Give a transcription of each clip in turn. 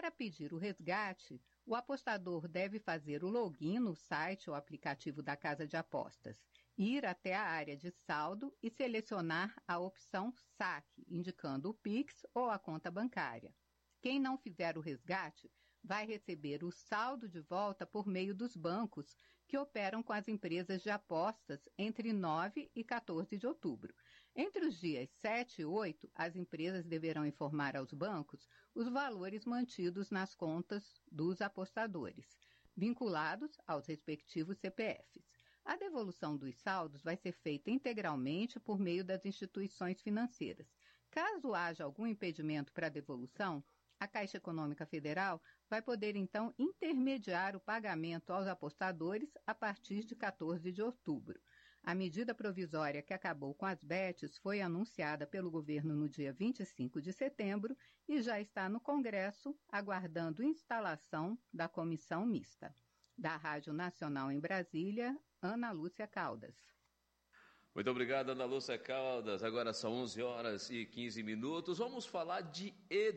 Para pedir o resgate, o apostador deve fazer o login no site ou aplicativo da casa de apostas, ir até a área de saldo e selecionar a opção saque, indicando o Pix ou a conta bancária. Quem não fizer o resgate vai receber o saldo de volta por meio dos bancos que operam com as empresas de apostas entre 9 e 14 de outubro. Entre os dias 7 e 8, as empresas deverão informar aos bancos os valores mantidos nas contas dos apostadores, vinculados aos respectivos CPFs. A devolução dos saldos vai ser feita integralmente por meio das instituições financeiras. Caso haja algum impedimento para a devolução, a Caixa Econômica Federal vai poder, então, intermediar o pagamento aos apostadores a partir de 14 de outubro. A medida provisória que acabou com as bets foi anunciada pelo governo no dia 25 de setembro e já está no Congresso, aguardando instalação da comissão mista. Da Rádio Nacional em Brasília, Ana Lúcia Caldas. Muito obrigado, Ana Lúcia Caldas. Agora são 11 horas e 15 minutos. Vamos falar de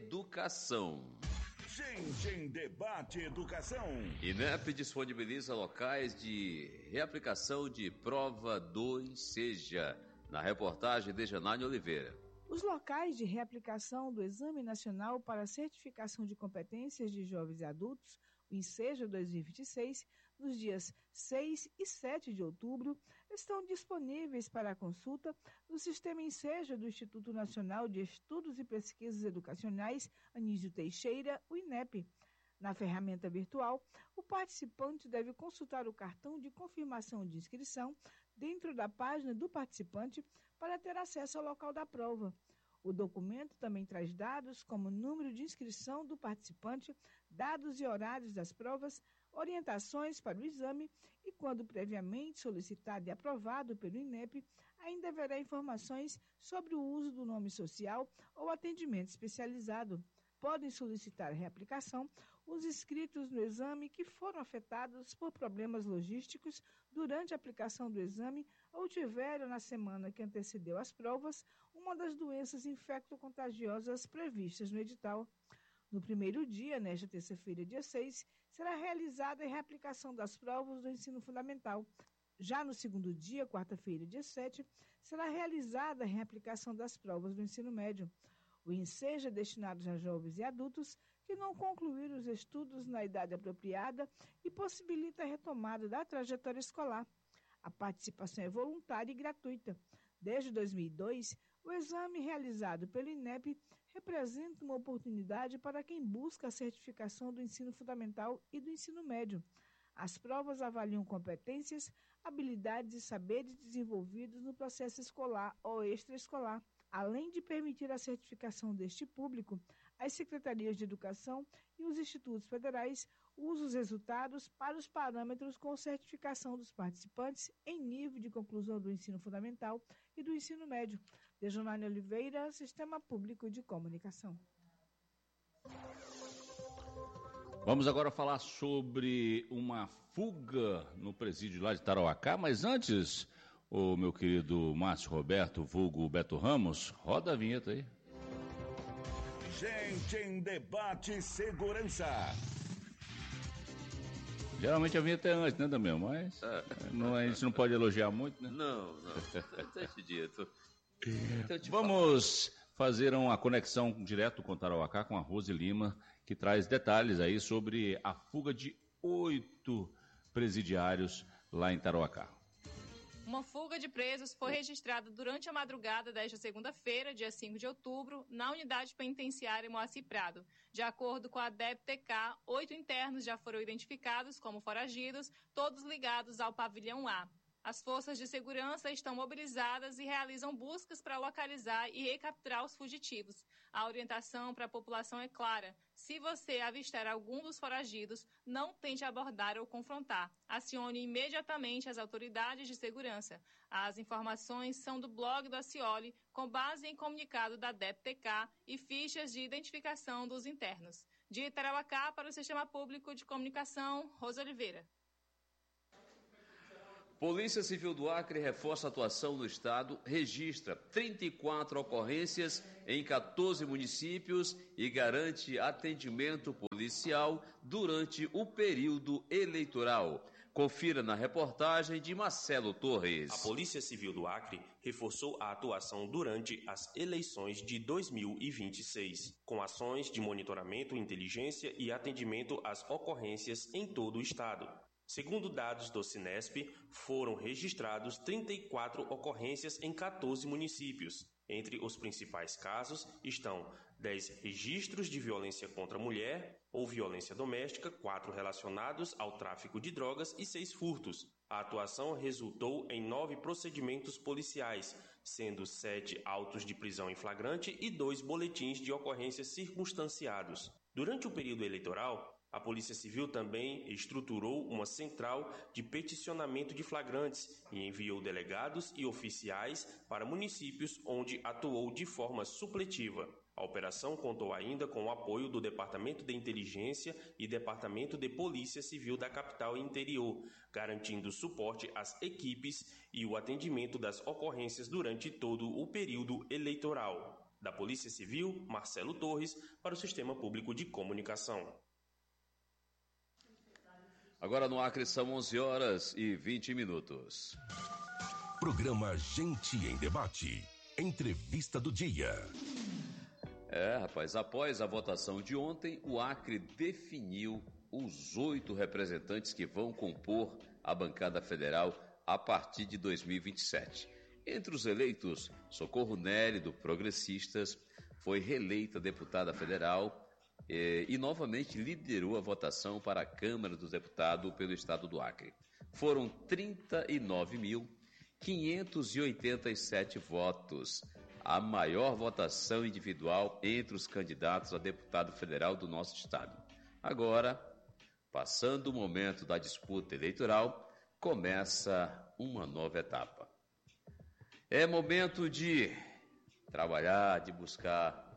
educação. Gente em Debate Educação. INEP disponibiliza locais de reaplicação de prova 2 Seja. Na reportagem de Janaína Oliveira. Os locais de reaplicação do Exame Nacional para Certificação de Competências de Jovens e Adultos, o INSEJA 2026, nos dias 6 e 7 de outubro, estão disponíveis para consulta no Sistema INSEJA do Instituto Nacional de Estudos e Pesquisas Educacionais, Anísio Teixeira, o INEP. Na ferramenta virtual, o participante deve consultar o cartão de confirmação de inscrição dentro da página do participante para ter acesso ao local da prova. O documento também traz dados como número de inscrição do participante, dados e horários das provas, orientações para o exame e, quando previamente solicitado e aprovado pelo INEP, ainda haverá informações sobre o uso do nome social ou atendimento especializado. Podem solicitar reaplicação os inscritos no exame que foram afetados por problemas logísticos durante a aplicação do exame ou tiveram, na semana que antecedeu as provas, uma das doenças infecto-contagiosas previstas no edital. No primeiro dia, nesta terça-feira, dia 6, será realizada a reaplicação das provas do ensino fundamental. Já no segundo dia, quarta-feira, dia 7, será realizada a reaplicação das provas do ensino médio. O INSEJA é destinado a jovens e adultos que não concluíram os estudos na idade apropriada e possibilita a retomada da trajetória escolar. A participação é voluntária e gratuita. Desde 2002, o exame realizado pelo INEP representa uma oportunidade para quem busca a certificação do ensino fundamental e do ensino médio. As provas avaliam competências, habilidades e saberes desenvolvidos no processo escolar ou extraescolar. Além de permitir a certificação deste público, as secretarias de educação e os institutos federais usam os resultados para os parâmetros com certificação dos participantes em nível de conclusão do ensino fundamental e do ensino médio. Dejonaine Oliveira, Sistema Público de Comunicação. Vamos agora falar sobre uma fuga no presídio lá de Tarauacá, mas antes, o meu querido Márcio Roberto, vulgo Beto Ramos, roda a vinheta aí. Gente em Debate Segurança. Geralmente a vinheta é antes, né, Damião? Mas a gente não pode elogiar muito, né? Não. Deixa dito. Vamos fazer uma conexão direto com Tarauacá, com a Rose Lima, que traz detalhes aí sobre a fuga de 8 presidiários lá em Tarauacá. Uma fuga de presos foi registrada durante a madrugada desta segunda-feira, dia 5 de outubro, na unidade penitenciária Moacir Prado. De acordo com a DEPTK, 8 internos já foram identificados como foragidos, todos ligados ao pavilhão A. As forças de segurança estão mobilizadas e realizam buscas para localizar e recapturar os fugitivos. A orientação para a população é clara. Se você avistar algum dos foragidos, não tente abordar ou confrontar. Acione imediatamente as autoridades de segurança. As informações são do blog do Acioli, com base em comunicado da DEPTK e fichas de identificação dos internos. De Tarauacá para o Sistema Público de Comunicação, Rosa Oliveira. Polícia Civil do Acre reforça a atuação no estado, registra 34 ocorrências em 14 municípios e garante atendimento policial durante o período eleitoral. Confira na reportagem de Marcelo Torres. A Polícia Civil do Acre reforçou a atuação durante as eleições de 2026, com ações de monitoramento, inteligência e atendimento às ocorrências em todo o estado. Segundo dados do Cinesp, foram registrados 34 ocorrências em 14 municípios. Entre os principais casos estão 10 registros de violência contra a mulher ou violência doméstica, 4 relacionados ao tráfico de drogas e 6 furtos. A atuação resultou em 9 procedimentos policiais, sendo 7 autos de prisão em flagrante e 2 boletins de ocorrências circunstanciados. Durante o período eleitoral, a Polícia Civil também estruturou uma central de peticionamento de flagrantes e enviou delegados e oficiais para municípios onde atuou de forma supletiva. A operação contou ainda com o apoio do Departamento de Inteligência e Departamento de Polícia Civil da capital e interior, garantindo suporte às equipes e o atendimento das ocorrências durante todo o período eleitoral. Da Polícia Civil, Marcelo Torres, para o Sistema Público de Comunicação. Agora no Acre são 11h20. Programa Gente em Debate. Entrevista do dia. Rapaz, após a votação de ontem, o Acre definiu os 8 representantes que vão compor a bancada federal a partir de 2027. Entre os eleitos, Socorro Nery, do Progressistas, foi reeleita deputada federal e novamente liderou a votação para a Câmara dos Deputados pelo estado do Acre. Foram 39.587 votos, a maior votação individual entre os candidatos a deputado federal do nosso estado. Agora, passando o momento da disputa eleitoral, começa uma nova etapa. É momento de trabalhar, de buscar,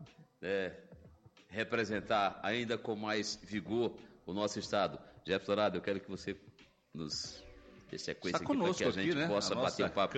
representar ainda com mais vigor o nosso estado. Jefferson Dourado, eu quero que você nos dê sequência aqui para que a gente possa bater um papo.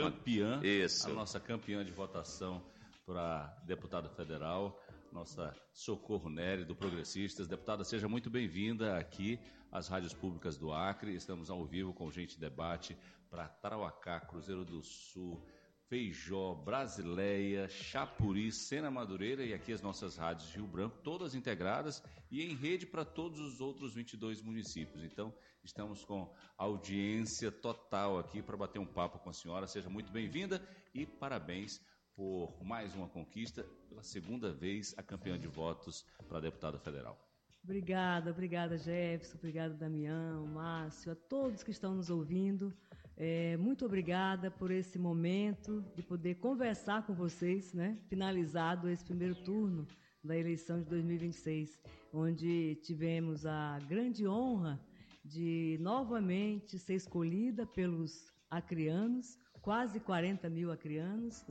A nossa campeã de votação para deputada federal, nossa Socorro Nery, do Progressistas. Deputada, seja muito bem-vinda aqui às rádios públicas do Acre. Estamos ao vivo com Gente Debate para Tarauacá, Cruzeiro do Sul, Feijó, Brasileia, Chapuri, Sena Madureira e aqui as nossas rádios de Rio Branco, todas integradas e em rede para todos os outros 22 municípios. Então, estamos com audiência total aqui para bater um papo com a senhora. Seja muito bem-vinda e parabéns por mais uma conquista, pela segunda vez a campeã de votos para a deputada federal. Obrigada Jefferson, obrigada Damião, Márcio, a todos que estão nos ouvindo. Muito obrigada por esse momento de poder conversar com vocês, finalizado esse primeiro turno da eleição de 2026, onde tivemos a grande honra de novamente ser escolhida pelos acreanos, quase 40 mil acreanos,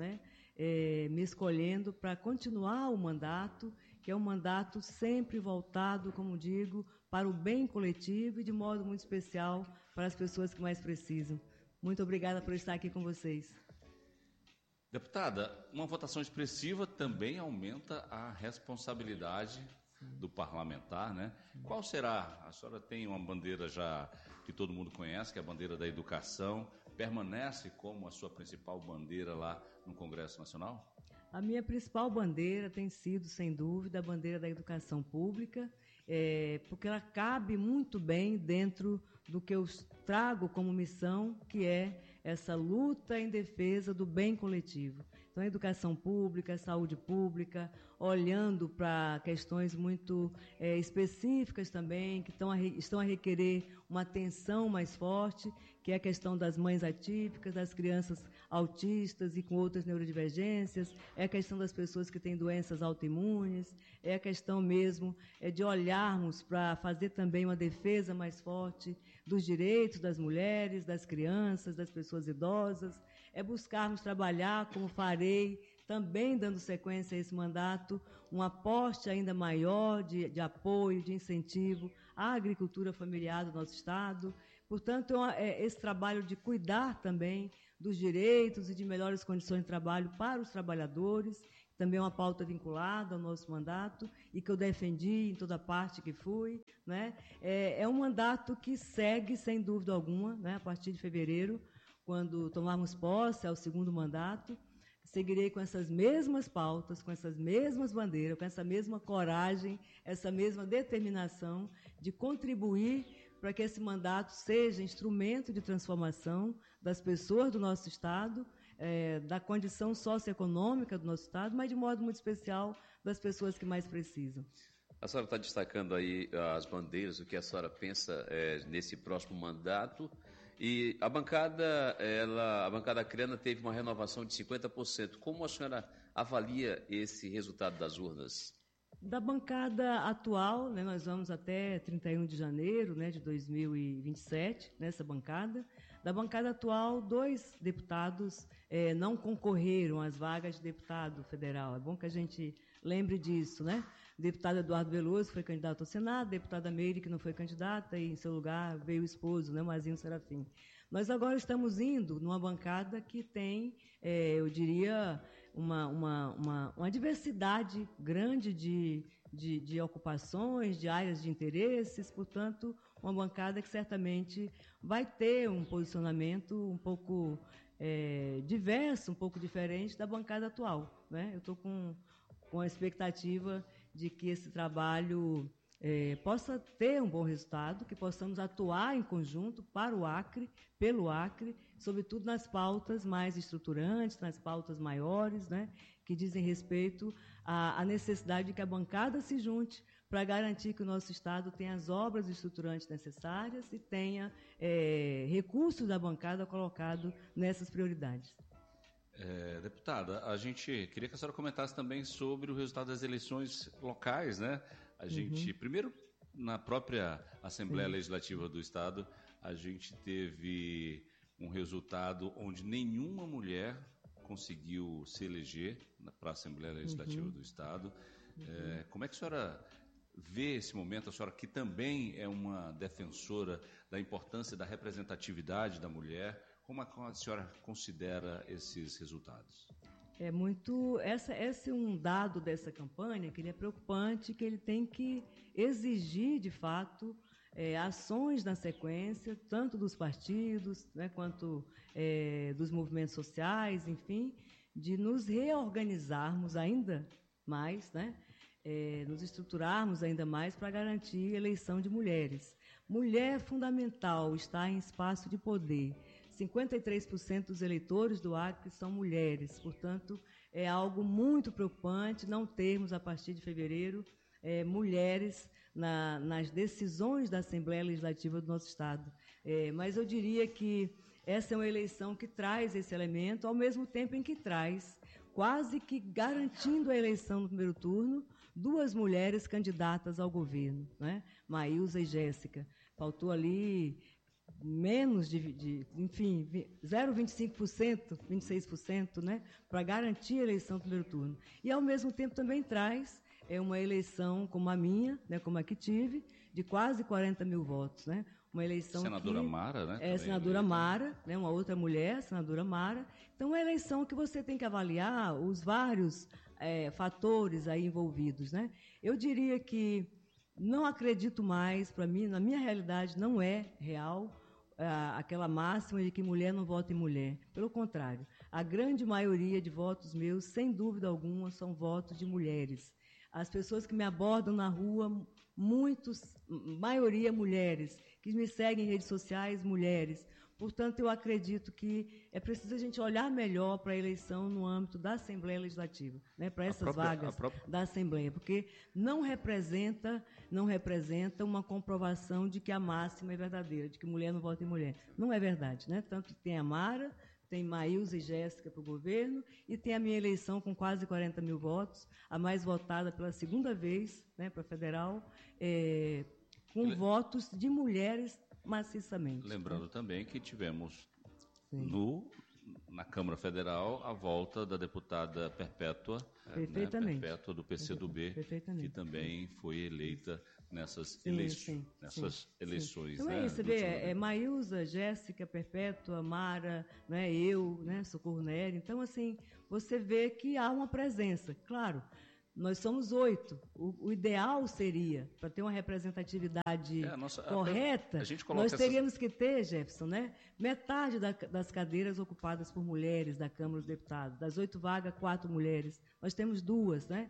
me escolhendo para continuar o mandato, que é um mandato sempre voltado, como digo, para o bem coletivo e de modo muito especial para as pessoas que mais precisam. Muito obrigada por estar aqui com vocês. Deputada, uma votação expressiva também aumenta a responsabilidade do parlamentar, Qual será? A senhora tem uma bandeira já que todo mundo conhece, que é a bandeira da educação. Permanece como a sua principal bandeira lá no Congresso Nacional? A minha principal bandeira tem sido, sem dúvida, a bandeira da educação pública, porque ela cabe muito bem dentro do que eu trago como missão, que é essa luta em defesa do bem coletivo. Então, a educação pública, a saúde pública, olhando para questões muito específicas também, que estão a requerer uma atenção mais forte, que é a questão das mães atípicas, das crianças autistas e com outras neurodivergências, é a questão das pessoas que têm doenças autoimunes, é a questão mesmo de olharmos para fazer também uma defesa mais forte dos direitos das mulheres, das crianças, das pessoas idosas, é buscarmos trabalhar, como farei, também dando sequência a esse mandato, um aporte ainda maior de apoio, de incentivo à agricultura familiar do nosso Estado, Portanto, esse trabalho de cuidar também dos direitos e de melhores condições de trabalho para os trabalhadores, também é uma pauta vinculada ao nosso mandato e que eu defendi em toda parte que fui, né? É um mandato que segue, sem dúvida alguma, né? A partir de fevereiro, quando tomarmos posse ao segundo mandato, seguirei com essas mesmas pautas, com essas mesmas bandeiras, com essa mesma coragem, essa mesma determinação de contribuir para que esse mandato seja instrumento de transformação das pessoas do nosso Estado, da condição socioeconômica do nosso Estado, mas de modo muito especial das pessoas que mais precisam. A senhora está destacando aí as bandeiras, o que a senhora pensa nesse próximo mandato. E a bancada Acreana teve uma renovação de 50%. Como a senhora avalia esse resultado das urnas? Da bancada atual, né, nós vamos até 31 de janeiro, né, de 2027, nessa bancada. Da bancada atual, 2 deputados não concorreram às vagas de deputado federal. É bom que a gente lembre disso, né? O deputado Eduardo Veloso foi candidato ao Senado, a deputada Meire, que não foi candidata, e em seu lugar veio o esposo, né, Mazinho Serafim. Nós agora estamos indo numa bancada que tem, eu diria, uma diversidade grande de ocupações, de áreas de interesses, portanto, uma bancada que certamente vai ter um posicionamento um pouco diverso, um pouco diferente da bancada atual, né? Eu estou com a expectativa de que esse trabalho possa ter um bom resultado, que possamos atuar em conjunto para o Acre, pelo Acre, sobretudo nas pautas mais estruturantes, nas pautas maiores, né, que dizem respeito à necessidade de que a bancada se junte para garantir que o nosso Estado tenha as obras estruturantes necessárias e tenha recursos da bancada colocado nessas prioridades. Deputada, a gente queria que a senhora comentasse também sobre o resultado das eleições locais, né? A gente, primeiro, na própria Assembleia Legislativa do Estado, a gente teve um resultado onde nenhuma mulher conseguiu se eleger para a Assembleia Legislativa do Estado. Como é que a senhora vê esse momento? A senhora que também é uma defensora da importância da representatividade da mulher, como a senhora considera esses resultados? Esse é um dado dessa campanha que ele é preocupante, que ele tem que exigir, de fato, ações na sequência, tanto dos partidos, né, quanto dos movimentos sociais, enfim, de nos reorganizarmos ainda mais, né, nos estruturarmos ainda mais para garantir a eleição de mulheres. Mulher é fundamental, está em espaço de poder. 53% dos eleitores do Acre são mulheres, portanto, é algo muito preocupante não termos, a partir de fevereiro, mulheres nas decisões da Assembleia Legislativa do nosso Estado. Mas eu diria que essa é uma eleição que traz esse elemento, ao mesmo tempo em que traz, quase que garantindo a eleição no primeiro turno, 2 mulheres candidatas ao governo, né? Maílza e Jéssica. Faltou ali menos enfim, 0,25%, 26%, né, para garantir a eleição no primeiro turno. E, ao mesmo tempo, também traz uma eleição como a minha, né, como a que tive, de quase 40 mil votos. Né, uma eleição senadora Mara, né? Senadora Mara, né, uma outra mulher, senadora Mara. Então, é uma eleição que você tem que avaliar os vários fatores aí envolvidos. Né. Eu diria que não acredito mais, para mim, na minha realidade, não é real aquela máxima de que mulher não vota em mulher. Pelo contrário, a grande maioria de votos meus, sem dúvida alguma, são votos de mulheres. As pessoas que me abordam na rua, maioria mulheres, que me seguem em redes sociais, mulheres. Portanto, eu acredito que é preciso a gente olhar melhor para a eleição no âmbito da Assembleia Legislativa, né, para essas vagas da Assembleia, porque não representa uma comprovação de que a máxima é verdadeira, de que mulher não vota em mulher. Não é verdade, né? Tanto tem a Mara, tem Maílza e Jéssica para o governo, e tem a minha eleição com quase 40 mil votos, a mais votada pela segunda vez, né, para a federal, com votos de mulheres maciçamente. Lembrando também que tivemos na Câmara Federal a volta da deputada Perpétua, Perpétua do PCdoB, que também foi eleita nessas Sim. eleições. Então né, é isso, você vê, Maílza, Jéssica, Perpétua, Mara, né, eu, né, Socorro Nery. Então, assim, você vê que há uma presença. Claro, nós somos 8. O ideal seria, para ter uma representatividade correta, nós teríamos que ter, Jefferson, né, metade das cadeiras ocupadas por mulheres da Câmara dos Deputados. Das 8 vagas, 4 mulheres. Nós temos 2, né?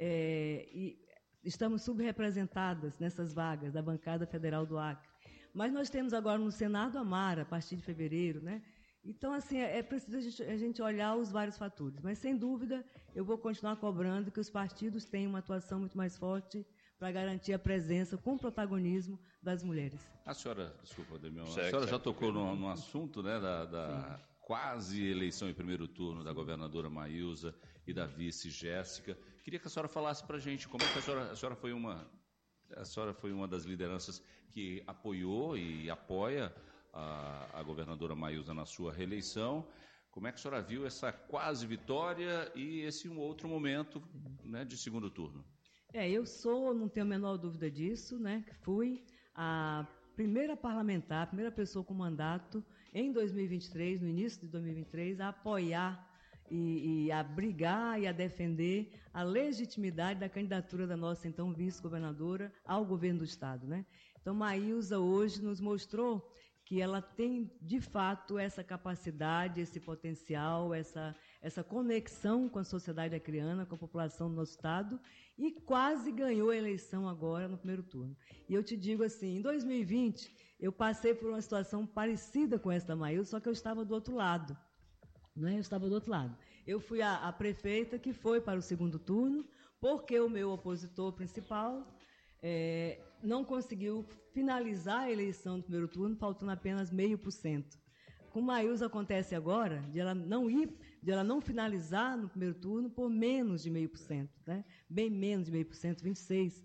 E estamos subrepresentadas nessas vagas da bancada federal do Acre. Mas nós temos agora no Senado a Mara, a partir de fevereiro, né? Então, assim, é preciso a gente olhar os vários fatores. Mas, sem dúvida, eu vou continuar cobrando que os partidos tenham uma atuação muito mais forte para garantir a presença com protagonismo das mulheres. A senhora, desculpa, Demião, a senhora já tocou no assunto, né, da quase eleição em primeiro turno da governadora Maílza e da vice Jéssica. Queria que a senhora falasse para a gente como é que a senhora foi uma das lideranças que apoiou e apoia a governadora Maílza na sua reeleição. Como é que a senhora viu essa quase vitória e esse outro momento, né, de segundo turno? Eu não tenho a menor dúvida disso, né, que fui a primeira parlamentar, a primeira pessoa com mandato em 2023, no início de 2023, a apoiar e a brigar e a defender a legitimidade da candidatura da nossa, então, vice-governadora ao governo do Estado, né? Então, Maílza hoje nos mostrou que ela tem, de fato, essa capacidade, esse potencial, essa conexão com a sociedade acreana, com a população do nosso Estado, e quase ganhou a eleição agora no primeiro turno. E eu te digo assim, em 2020, eu passei por uma situação parecida com essa da Maílza, só que eu estava do outro lado. Né? Eu estava do outro lado. Eu fui a prefeita que foi para o segundo turno, porque o meu opositor principal não conseguiu finalizar a eleição do primeiro turno, faltando apenas 0,5%. Com Maílza acontece agora de ela não finalizar no primeiro turno por menos de 0,5%, né? Bem menos de 0,5%,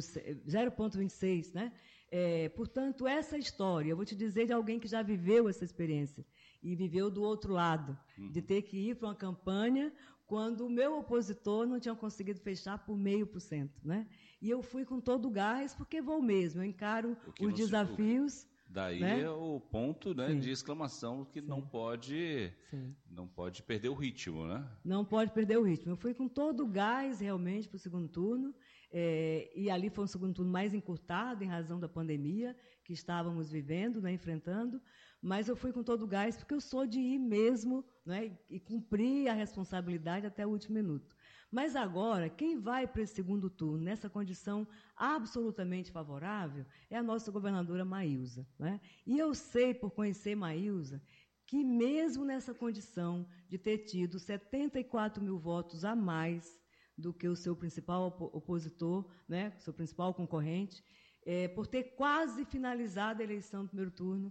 0,26%, né? Portanto, essa história, eu vou te dizer de alguém que já viveu essa experiência e viveu do outro lado, de ter que ir para uma campanha quando o meu opositor não tinha conseguido fechar por 0,5%, né? E eu fui com todo o gás, porque vou mesmo, eu encaro os desafios. Daí, né? É o ponto, né, de exclamação que não pode perder o ritmo, né? Não pode perder o ritmo. Eu fui com todo o gás realmente para o segundo turno, e ali foi um segundo turno mais encurtado em razão da pandemia que estávamos vivendo, né, enfrentando, mas eu fui com todo o gás porque eu sou de ir mesmo, né, e cumprir a responsabilidade até o último minuto. Mas agora, quem vai para esse segundo turno, nessa condição absolutamente favorável, é a nossa governadora Maílza, né? E eu sei, por conhecer Maílza, que mesmo nessa condição de ter tido 74 mil votos a mais do que o seu principal opositor, né, seu principal concorrente, por ter quase finalizado a eleição do primeiro turno,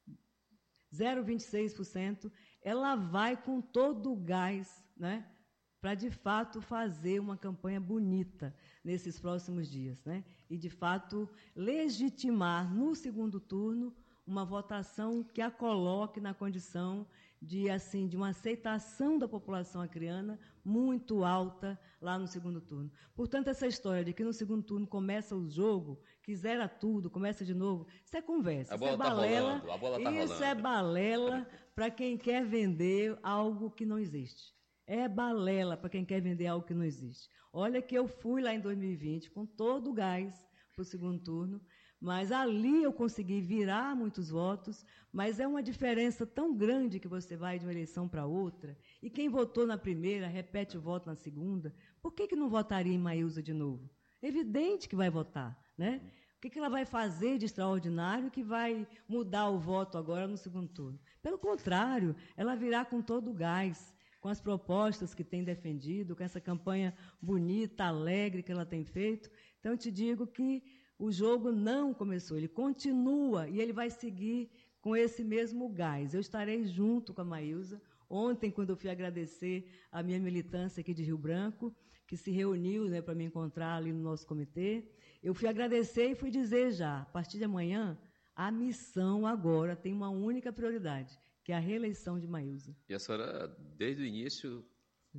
0,26%, ela vai com todo o gás, né, para, de fato, fazer uma campanha bonita nesses próximos dias, né? E, de fato, legitimar no segundo turno uma votação que a coloque na condição de uma aceitação da população acreana muito alta lá no segundo turno. Portanto, essa história de que no segundo turno começa o jogo, que zera tudo, começa de novo, isso é conversa, isso é balela. A bola tá rolando. Isso é balela para quem quer vender algo que não existe. É balela para quem quer vender algo que não existe. Olha que eu fui lá em 2020 com todo o gás para o segundo turno, mas ali eu consegui virar muitos votos, mas é uma diferença tão grande que você vai de uma eleição para outra, e quem votou na primeira repete o voto na segunda, por que não votaria em Maílza de novo? É evidente que vai votar, né? O que ela vai fazer de extraordinário que vai mudar o voto agora no segundo turno? Pelo contrário, ela virá com todo o gás, com as propostas que tem defendido, com essa campanha bonita, alegre que ela tem feito. Então, eu te digo que o jogo não começou, ele continua e ele vai seguir com esse mesmo gás. Eu estarei junto com a Maílza. Ontem, quando eu fui agradecer a minha militância aqui de Rio Branco, que se reuniu, né, para me encontrar ali no nosso comitê, eu fui agradecer e fui dizer já, a partir de amanhã, a missão agora tem uma única prioridade, que é a reeleição de Maílza. E a senhora, desde o início,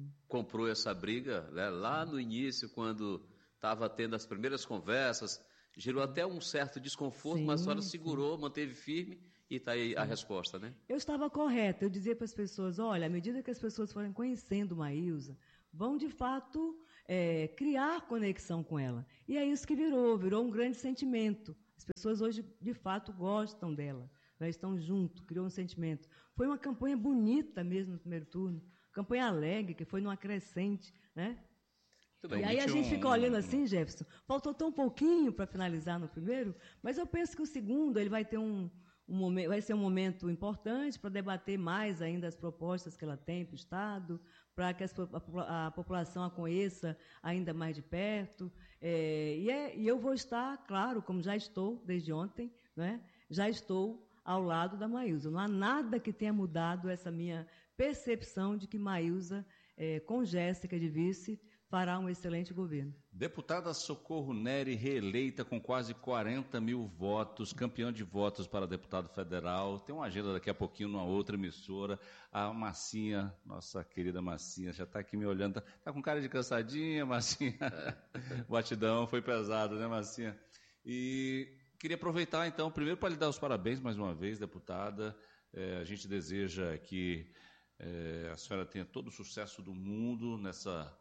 comprou essa briga, né? Lá no início, quando estava tendo as primeiras conversas, Gerou até um certo desconforto, Sim, mas a senhora segurou, manteve firme e está aí a resposta, né? Eu estava correta, eu dizia para as pessoas, olha, à medida que as pessoas forem conhecendo Maílza, vão de fato criar conexão com ela. E é isso que virou um grande sentimento. As pessoas hoje, de fato, gostam dela, né? Estão junto, criou um sentimento. Foi uma campanha bonita mesmo no primeiro turno, campanha alegre, que foi numa crescente, né? Bem, e aí a gente fica olhando assim, Jefferson, faltou tão pouquinho para finalizar no primeiro, mas eu penso que o segundo ele vai ter vai ser um momento importante para debater mais ainda as propostas que ela tem para o Estado, para que a população a conheça ainda mais de perto. E eu vou estar, claro, como já estou desde ontem, né, já estou ao lado da Maílza. Não há nada que tenha mudado essa minha percepção de que Maílza, com Jéssica de vice, fará um excelente governo. Deputada Socorro Neri, reeleita com quase 40 mil votos, campeã de votos para deputado federal. Tem uma agenda daqui a pouquinho numa outra emissora. A Marcinha, nossa querida Marcinha, já está aqui me olhando. Está com cara de cansadinha, Marcinha. Batidão, foi pesado, né, Marcinha? E queria aproveitar, então, primeiro para lhe dar os parabéns mais uma vez, deputada. A gente deseja que a senhora tenha todo o sucesso do mundo nessa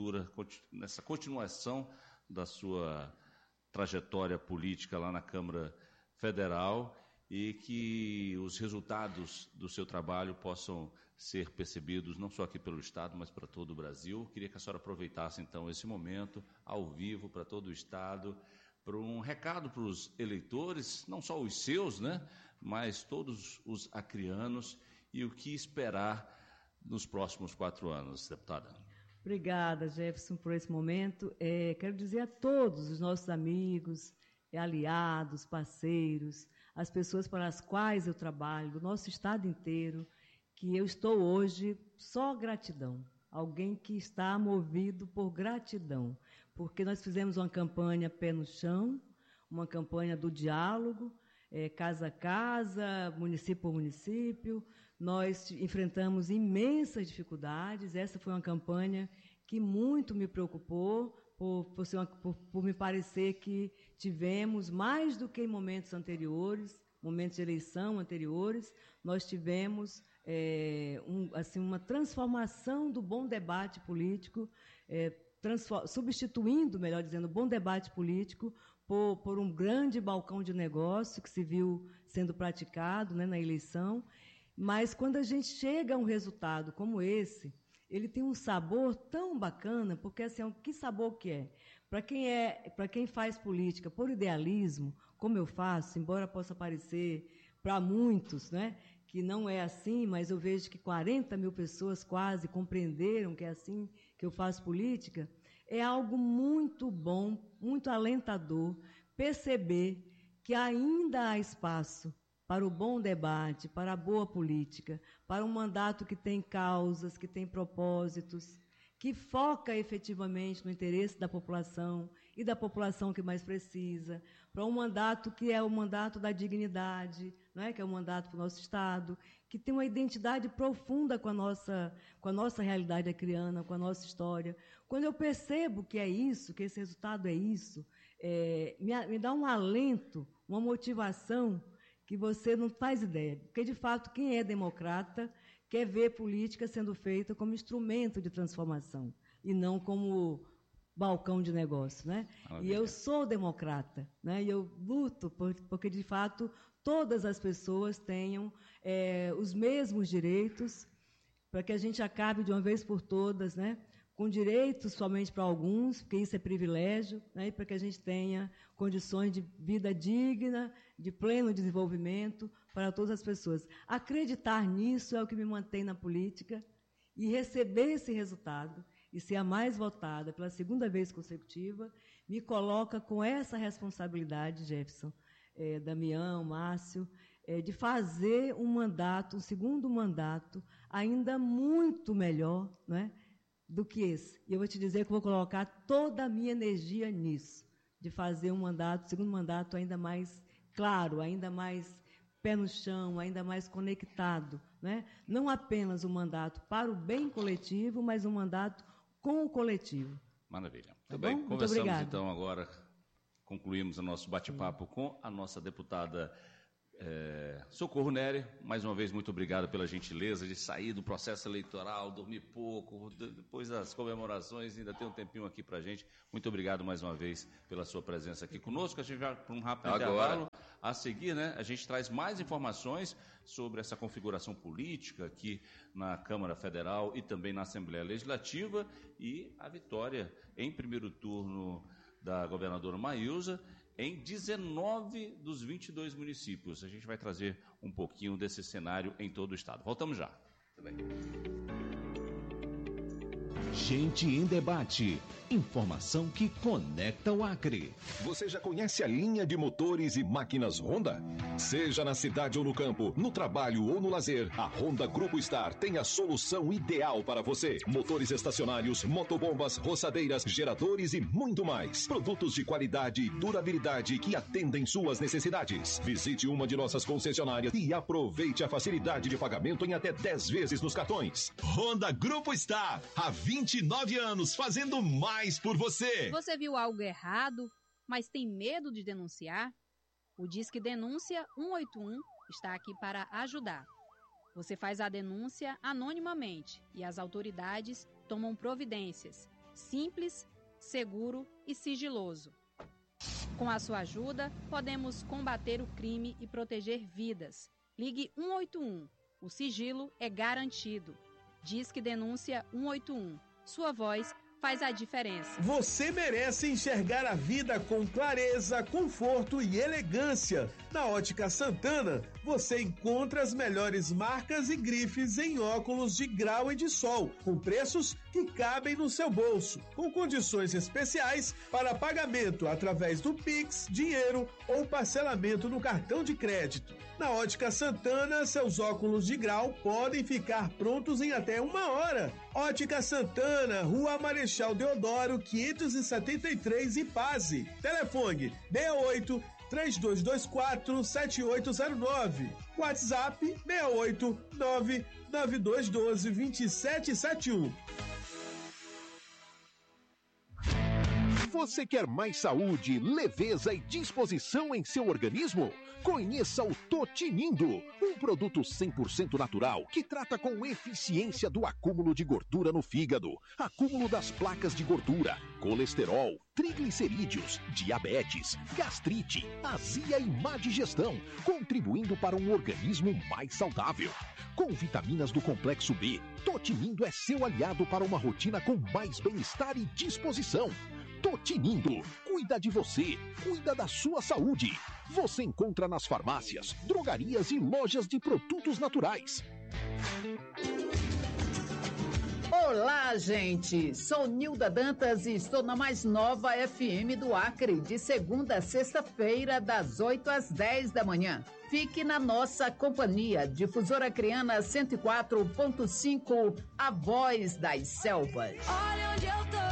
continuação da sua trajetória política lá na Câmara Federal e que os resultados do seu trabalho possam ser percebidos não só aqui pelo Estado, mas para todo o Brasil. Queria que a senhora aproveitasse, então, esse momento, ao vivo, para todo o Estado, para um recado para os eleitores, não só os seus, né, mas todos os acrianos, e o que esperar nos próximos 4 anos, deputada. Obrigada, Jefferson, por esse momento. Quero dizer a todos os nossos amigos, aliados, parceiros, as pessoas para as quais eu trabalho, do nosso estado inteiro, que eu estou hoje só gratidão. Alguém que está movido por gratidão, porque nós fizemos uma campanha pé no chão, uma campanha do diálogo, casa a casa, município por município. Nós enfrentamos imensas dificuldades. Essa foi uma campanha que muito me preocupou, por me parecer que tivemos, mais do que em momentos anteriores, momentos de eleição anteriores, nós tivemos uma transformação do bom debate político, substituindo, melhor dizendo, o bom debate político por um grande balcão de negócio que se viu sendo praticado, né, na eleição. Mas quando a gente chega a um resultado como esse, ele tem um sabor tão bacana, porque assim, que sabor que é? Para quem faz política por idealismo, como eu faço, embora possa parecer para muitos, né, que não é assim, mas eu vejo que 40 mil pessoas quase compreenderam que é assim que eu faço política, é algo muito bom, muito alentador, perceber que ainda há espaço para o bom debate, para a boa política, para um mandato que tem causas, que tem propósitos, que foca efetivamente no interesse da população e da população que mais precisa, para um mandato que é o mandato da dignidade, não é? Que é o mandato para o nosso Estado, que tem uma identidade profunda com a nossa realidade acriana, com a nossa história. Quando eu percebo que é isso, que esse resultado é isso, me dá um alento, uma motivação que você não faz ideia. Porque, de fato, quem é democrata quer ver política sendo feita como instrumento de transformação e não como balcão de negócio, né? E eu sou democrata, né? E eu luto porque, de fato, todas as pessoas tenham os mesmos direitos, para que a gente acabe de uma vez por todas, né, com direitos somente para alguns, porque isso é privilégio, né, e para que a gente tenha condições de vida digna, de pleno desenvolvimento para todas as pessoas. Acreditar nisso é o que me mantém na política, e receber esse resultado e ser a mais votada pela 2ª vez consecutiva me coloca com essa responsabilidade, Jefferson, Damião, Márcio, de fazer um mandato, um segundo mandato, ainda muito melhor, né, do que esse. E eu vou te dizer que vou colocar toda a minha energia nisso, de fazer um mandato, segundo mandato, ainda mais claro, ainda mais pé no chão, ainda mais conectado, né? Não apenas um mandato para o bem coletivo, mas um mandato com o coletivo. Maravilha. Tá Muito bem, bom? conversamos Muito então agora concluímos o nosso bate-papo com a nossa deputada Socorro Nery. Mais uma vez, muito obrigado pela gentileza de sair do processo eleitoral, dormir pouco, depois das comemorações, ainda tem um tempinho aqui pra gente. Muito obrigado mais uma vez pela sua presença aqui conosco. A gente vai para um rápido intervalo. A seguir, né, a gente traz mais informações sobre essa configuração política aqui na Câmara Federal e também na Assembleia Legislativa e a vitória em primeiro turno da governadora Maílza em 19 dos 22 municípios. A gente vai trazer um pouquinho desse cenário em todo o estado. Voltamos já. Gente em Debate. Informação que conecta o Acre. Você já conhece a linha de motores e máquinas Honda? Seja na cidade ou no campo, no trabalho ou no lazer, a Honda Grupo Star tem a solução ideal para você. Motores estacionários, motobombas, roçadeiras, geradores e muito mais. Produtos de qualidade e durabilidade que atendem suas necessidades. Visite uma de nossas concessionárias e aproveite a facilidade de pagamento em até 10 vezes nos cartões. Honda Grupo Star, há 29 anos fazendo mais por você. Você viu algo errado, mas tem medo de denunciar? O Disque Denúncia 181 está aqui para ajudar. Você faz a denúncia anonimamente e as autoridades tomam providências. Simples, seguro e sigiloso. Com a sua ajuda, podemos combater o crime e proteger vidas. Ligue 181. O sigilo é garantido. Disque Denúncia 181. Sua voz faz a diferença. Você merece enxergar a vida com clareza, conforto e elegância. Na Ótica Santana, você encontra as melhores marcas e grifes em óculos de grau e de sol, com preços que cabem no seu bolso, com condições especiais para pagamento através do Pix, dinheiro ou parcelamento no cartão de crédito. Na Ótica Santana, seus óculos de grau podem ficar prontos em até 1 hora. Ótica Santana, Rua Marechal Deodoro, 573, Ipase. Telefone 68 3224 7809. WhatsApp 68 99212 2771. Você quer mais saúde, leveza e disposição em seu organismo? Conheça o Totinindo, um produto 100% natural que trata com eficiência do acúmulo de gordura no fígado, acúmulo das placas de gordura, colesterol, triglicerídeos, diabetes, gastrite, azia e má digestão, contribuindo para um organismo mais saudável. Com vitaminas do complexo B, Totinindo é seu aliado para uma rotina com mais bem-estar e disposição. Totinindo, cuida de você, cuida da sua saúde. Você encontra nas farmácias, drogarias e lojas de produtos naturais. Olá, gente! Sou Nilda Dantas e estou na mais nova FM do Acre, de segunda a sexta-feira, das 8 às 10 da manhã. Fique na nossa companhia, Difusora Acreana 104.5, a voz das selvas. Olha onde eu tô!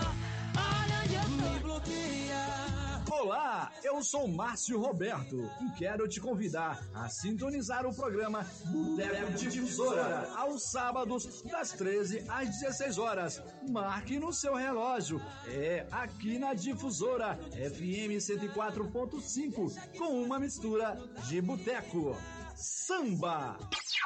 Olá, eu sou Márcio Roberto e quero te convidar a sintonizar o programa Boteco Difusora aos sábados das 13 às 16 horas. Marque no seu relógio. É aqui na Difusora FM 104.5 com uma mistura de boteco, samba,